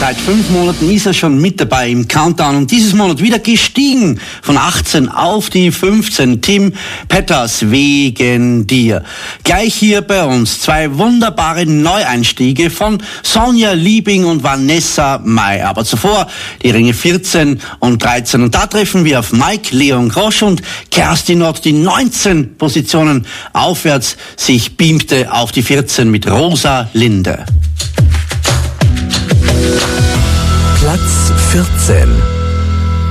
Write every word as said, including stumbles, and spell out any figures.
Seit fünf Monaten ist er schon mit dabei im Countdown und dieses Monat wieder gestiegen von achtzehn auf die fünfzehn. Tim Petters, Wegen dir. Gleich hier bei uns zwei wunderbare Neueinstiege von Sonja Liebing und Vanessa Mai. Aber zuvor die Ränge vierzehn und dreizehn. Und da treffen wir auf Mike Leon Grosch und Kerstin Nott, die neunzehn Positionen aufwärts sich beamte auf die vierzehn mit Rosa Linde. Platz vierzehn.